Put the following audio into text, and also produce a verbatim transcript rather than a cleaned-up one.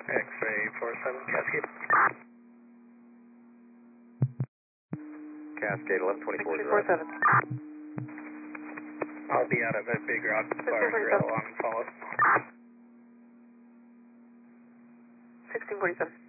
X-ray four seven, Cascade. Cascade eleven twenty-four. four seven. I'll be out of a big rock bar grill on follow. sixteen forty-seven.